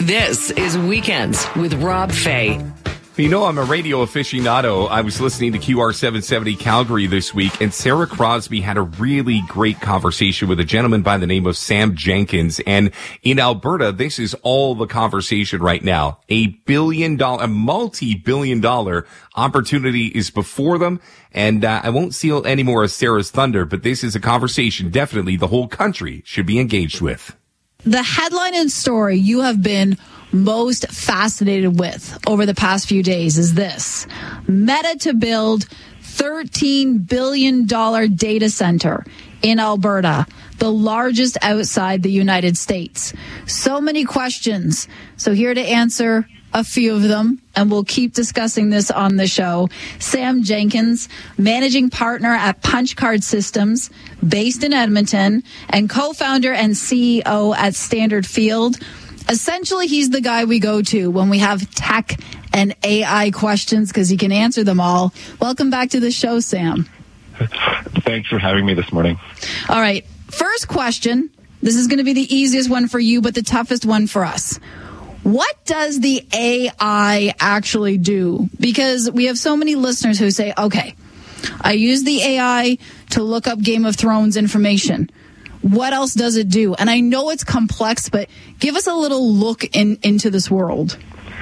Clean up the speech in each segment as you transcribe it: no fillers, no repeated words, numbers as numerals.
This is Weekends with Rob Fay. You know, I'm a radio aficionado. I was listening to QR770 Calgary this week, and Sarah Crosby had a really great conversation with a gentleman by the name of Sam Jenkins. And in Alberta, this is all the conversation right now. A multi-billion dollar opportunity is before them. And I won't steal any more of Sarah's thunder, but this is a conversation definitely the whole country should be engaged with. The headline and story you have been most fascinated with over the past few days is this: Meta to build $13 billion data center in Alberta, the largest outside the United States. So many questions. So here to answer a few of them, and we'll keep discussing this on the show. Sam Jenkins, managing partner at Punch Card Systems, based in Edmonton, and co-founder and CEO at Standard Field. Essentially, he's the guy we go to when we have tech and AI questions because he can answer them all. Welcome back to the show, Sam. Thanks for having me this morning. All right. First question. This is going to be the easiest one for you, but the toughest one for us. What does the AI actually do? Because we have so many listeners who say, okay, I use the AI to look up Game of Thrones information. What else does it do? And I know it's complex, but give us a little look into this world.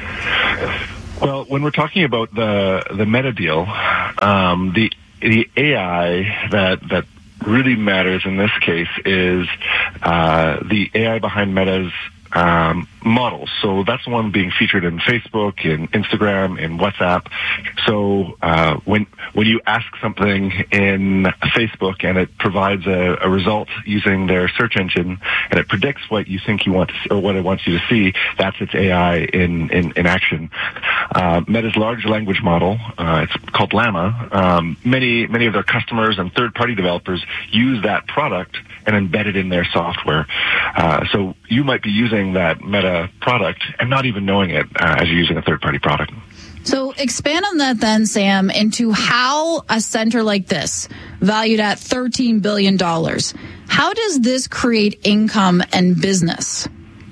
Well, when we're talking about the Meta deal, the AI that really matters in this case is the AI behind Meta's models. So that's the one being featured in Facebook, in Instagram, in WhatsApp. So when you ask something in Facebook and it provides a result using their search engine and it predicts what you think you want to see, or what it wants you to see, that's its AI in action. Meta's large language model, it's called Llama. Many of their customers and third-party developers use that product and embed it in their software. So you might be using that Meta product and not even knowing it as you're using a third-party product. So expand on that then, Sam, into how a center like this, valued at $13 billion, how does this create income and business?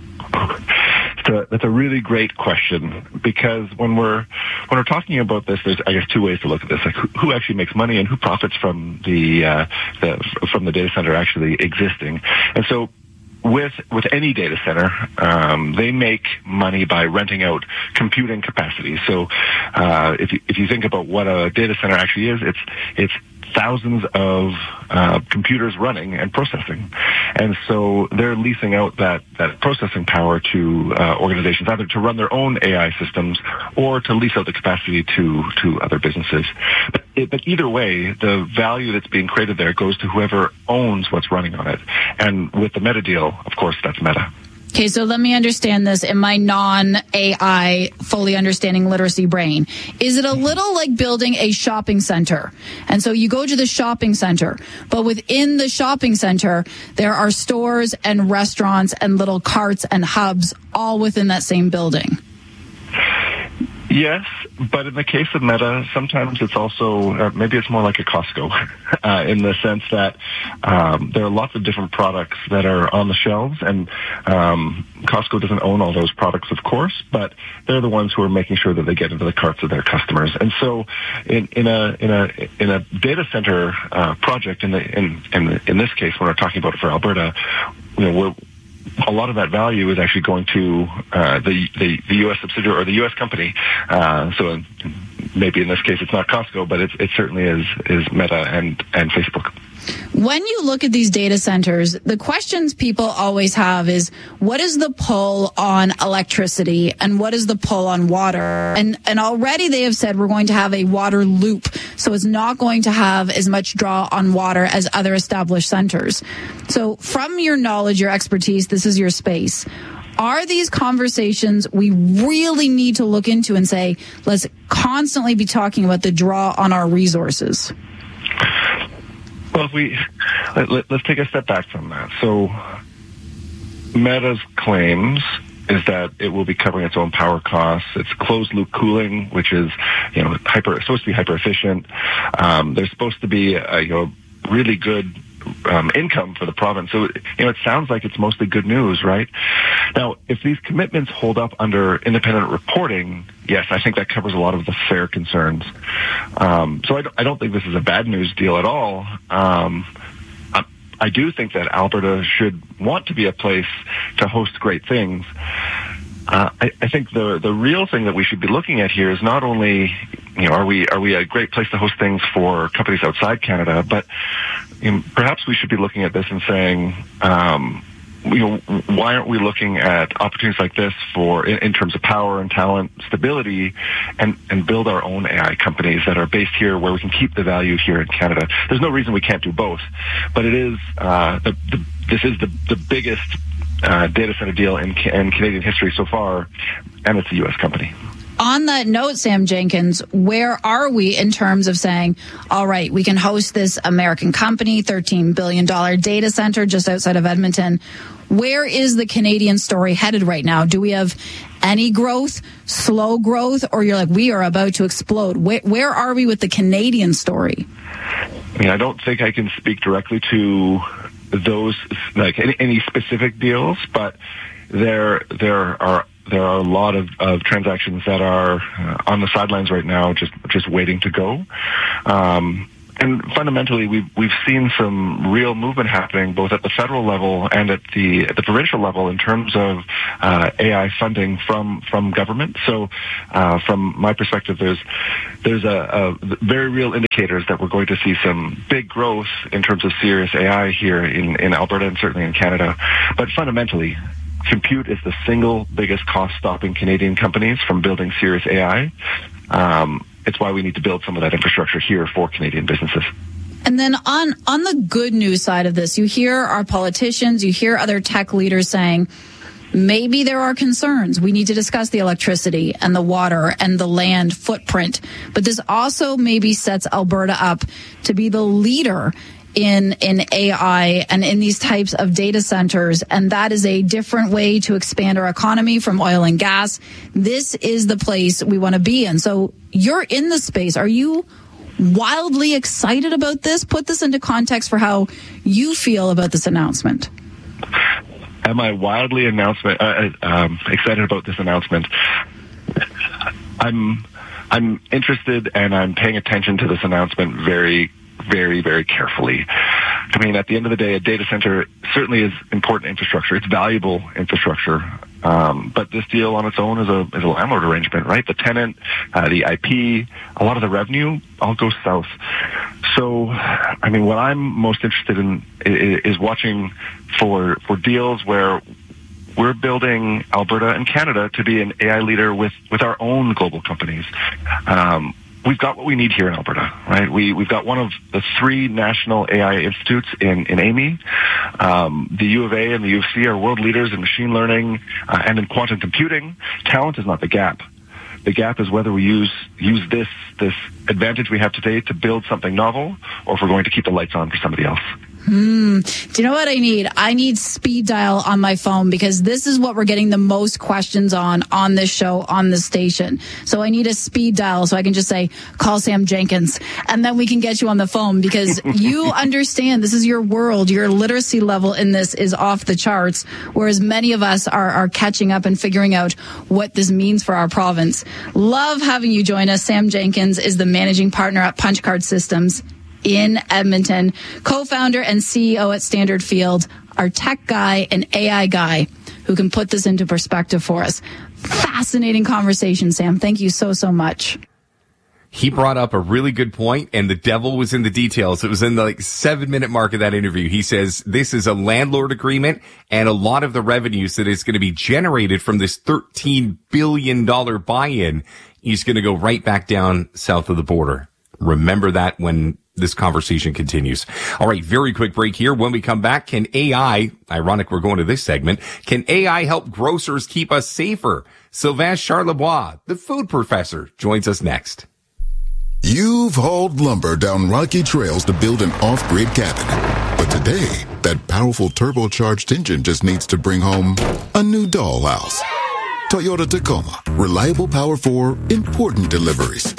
That's a really great question, because when we're talking about this, there's, I guess, two ways to look at this: like who actually makes money and who profits from the data center actually existing. And so, with any data center, they make money by renting out computing capacity. So, if you think about what a data center actually is, it's thousands of computers running and processing. And so they're leasing out that processing power to organizations, either to run their own AI systems or to lease out the capacity to other businesses. But either way, the value that's being created there goes to whoever owns what's running on it. And with the Meta deal, of course, that's Meta. Okay, so let me understand this in my non-AI, fully understanding literacy brain. Is it a little like building a shopping center? And so you go to the shopping center, but within the shopping center, there are stores and restaurants and little carts and hubs all within that same building. Yes, but in the case of Meta, sometimes it's also, maybe it's more like a Costco, in the sense that there are lots of different products that are on the shelves, and Costco doesn't own all those products, of course, but they're the ones who are making sure that they get into the carts of their customers. And so, in a data center project, in this case, when we're talking about it for Alberta, a lot of that value is actually going to the U.S. subsidiary or the U.S. company. So maybe in this case it's not Costco, but it certainly is Meta and Facebook. When you look at these data centers, the questions people always have is, what is the pull on electricity and what is the pull on water? And already they have said we're going to have a water loop, so it's not going to have as much draw on water as other established centers. So from your knowledge, your expertise, this is your space. Are these conversations we really need to look into and say, let's constantly be talking about the draw on our resources? Well, let's take a step back from that. So Meta's claims is that it will be covering its own power costs. It's closed loop cooling, which is, supposed to be hyper efficient. There's supposed to be, really good income for the province. So, it sounds like it's mostly good news, right? Now, if these commitments hold up under independent reporting, yes, I think that covers a lot of the fair concerns. So I don't think this is a bad news deal at all. I do think that Alberta should want to be a place to host great things. I think the real thing that we should be looking at here is not only, are we a great place to host things for companies outside Canada, but perhaps we should be looking at this and saying, why aren't we looking at opportunities like this for, in terms of power and talent, stability, and build our own AI companies that are based here where we can keep the value here in Canada? There's no reason we can't do both, but it is this is the biggest data center deal in Canadian history so far, and it's a U.S. company. On that note, Sam Jenkins, where are we in terms of saying, all right, we can host this American company, $13 billion data center just outside of Edmonton? Where is the Canadian story headed right now? Do we have any growth, slow growth, or you're like, we are about to explode? Where are we with the Canadian story? I don't think I can speak directly to those, like any specific deals, but there are a lot of transactions that are on the sidelines right now, just waiting to go. And fundamentally, we've seen some real movement happening both at the federal level and at the provincial level in terms of AI funding from government. So, from my perspective, there's a very real indicators that we're going to see some big growth in terms of serious AI here in Alberta and certainly in Canada. But fundamentally, compute is the single biggest cost stopping Canadian companies from building serious AI. It's why we need to build some of that infrastructure here for Canadian businesses. And then on the good news side of this, you hear our politicians, you hear other tech leaders saying, maybe there are concerns. We need to discuss the electricity and the water and the land footprint. But this also maybe sets Alberta up to be the leader in AI and in these types of data centers. And that is a different way to expand our economy from oil and gas. This is the place we want to be in. So you're in the space. Are you wildly excited about this? Put this into context for how you feel about this announcement. Am I wildly excited about this announcement? I'm interested and I'm paying attention to this announcement very, very, very carefully. I mean, at the end of the day, a data center certainly is important infrastructure. It's valuable infrastructure. But this deal on its own is a landlord arrangement, right? The tenant, the IP, a lot of the revenue all goes south. So, I mean, what I'm most interested in is watching for deals where we're building Alberta and Canada to be an AI leader with our own global companies. We've got what we need here in Alberta, right? We've got one of the 3 national AI institutes in AMI. The U of A and the U of C are world leaders in machine learning and in quantum computing. Talent is not the gap. The gap is whether we use this advantage we have today to build something novel, or if we're going to keep the lights on for somebody else. Do you know what I need? I need speed dial on my phone, because this is what we're getting the most questions on this show, on this station. So I need a speed dial so I can just say, call Sam Jenkins, and then we can get you on the phone, because you understand this is your world. Your literacy level in this is off the charts, whereas many of us are catching up and figuring out what this means for our province. Love having you join us. Sam Jenkins is the managing partner at Punch Card Systems in Edmonton, co-founder and CEO at Standard Field, our tech guy and AI guy who can put this into perspective for us. Fascinating conversation, Sam. Thank you so much. He brought up a really good point, and the devil was in the details. It was in the 7-minute mark of that interview. He says this is a landlord agreement, and a lot of the revenues that is going to be generated from this $13 billion buy-in is going to go right back down south of the border. Remember that when this conversation continues. All right, very quick break here. When we come back, can AI, ironic we're going to this segment, can AI help grocers keep us safer? Sylvain Charlebois, the food professor, joins us next. You've hauled lumber down rocky trails to build an off-grid cabin. But today, that powerful turbocharged engine just needs to bring home a new dollhouse. Toyota Tacoma, reliable power for important deliveries.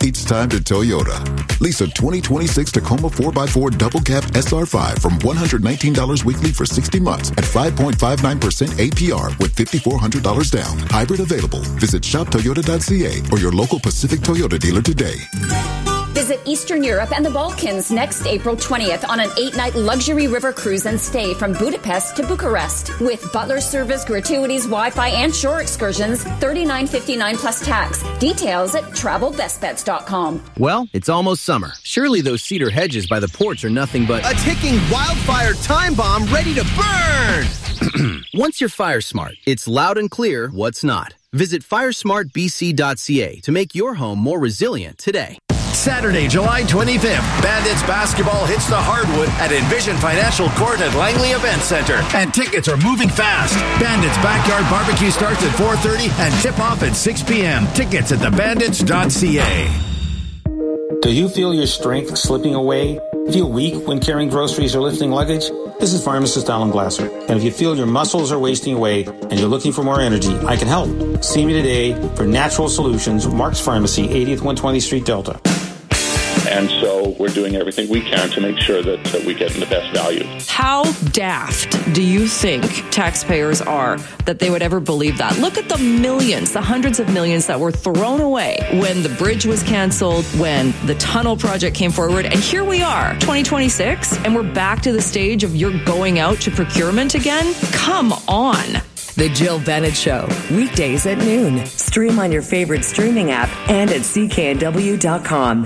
It's time to Toyota. Lease a 2026 Tacoma 4x4 double cab SR5 from $119 weekly for 60 months at 5.59% APR with $5,400 down. Hybrid available. Visit shoptoyota.ca or your local Pacific Toyota dealer today. Visit Eastern Europe and the Balkans next April 20th on an 8-night luxury river cruise and stay from Budapest to Bucharest with butler service, gratuities, Wi-Fi, and shore excursions. $39.59 plus tax. Details at travelbestbets.com. Well, it's almost summer. Surely those cedar hedges by the porch are nothing but a ticking wildfire time bomb ready to burn. Once you're fire smart, it's loud and clear what's not. Visit firesmartbc.ca to make your home more resilient today. Saturday, July 25th, Bandits basketball hits the hardwood at Envision Financial Court at Langley Event Center. And tickets are moving fast. Bandits Backyard Barbecue starts at 4:30 and tip-off at 6 p.m. Tickets at thebandits.ca. Do you feel your strength slipping away? Feel weak when carrying groceries or lifting luggage? This is pharmacist Alan Glasser. And if you feel your muscles are wasting away and you're looking for more energy, I can help. See me today for Natural Solutions, Mark's Pharmacy, 80th 120th Street, Delta. And so we're doing everything we can to make sure that we get the best value. How daft do you think taxpayers are that they would ever believe that? Look at the millions, the hundreds of millions that were thrown away when the bridge was canceled, when the tunnel project came forward. And here we are, 2026, and we're back to the stage of you're going out to procurement again? Come on. The Jill Bennett Show, weekdays at noon. Stream on your favorite streaming app and at cknw.com.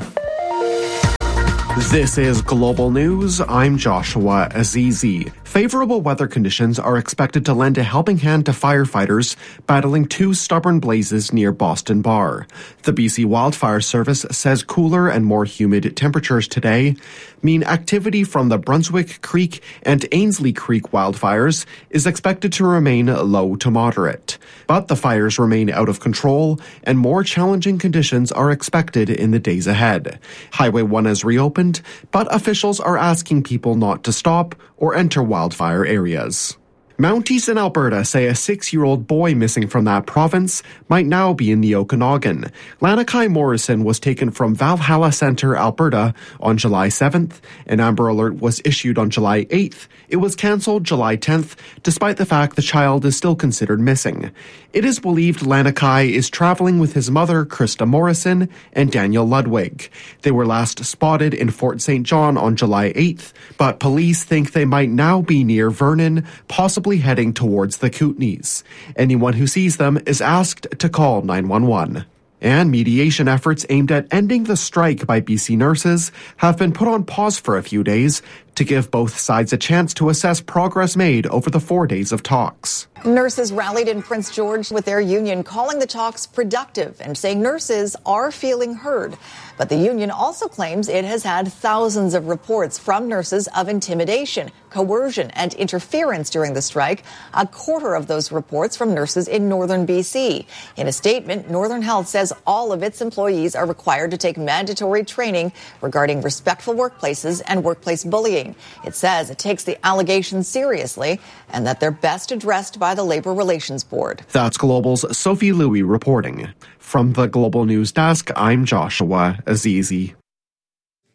This is Global News. I'm Joshua Azizi. Favorable weather conditions are expected to lend a helping hand to firefighters battling two stubborn blazes near Boston Bar. The BC Wildfire Service says cooler and more humid temperatures today mean activity from the Brunswick Creek and Ainsley Creek wildfires is expected to remain low to moderate. But the fires remain out of control and more challenging conditions are expected in the days ahead. Highway 1 has reopened, but officials are asking people not to stop or enter wildfire areas. Mounties in Alberta say a 6-year-old boy missing from that province might now be in the Okanagan. Lanakai Morrison was taken from Valhalla Centre, Alberta on July 7th. An Amber Alert was issued on July 8th. It was cancelled July 10th, despite the fact the child is still considered missing. It is believed Lanakai is travelling with his mother, Krista Morrison, and Daniel Ludwig. They were last spotted in Fort St. John on July 8th, but police think they might now be near Vernon, possibly heading towards the Kootenays. Anyone who sees them is asked to call 911. And mediation efforts aimed at ending the strike by BC nurses have been put on pause for a few days to give both sides a chance to assess progress made over the 4 days of talks. Nurses rallied in Prince George with their union, calling the talks productive and saying nurses are feeling heard. But the union also claims it has had thousands of reports from nurses of intimidation, coercion, and interference during the strike, a quarter of those reports from nurses in northern BC. In a statement, Northern Health says all of its employees are required to take mandatory training regarding respectful workplaces and workplace bullying. It says it takes the allegations seriously and that they're best addressed by the Labour Relations Board. That's Global's Sophie Louie reporting. From the Global News Desk, I'm Joshua Azizi.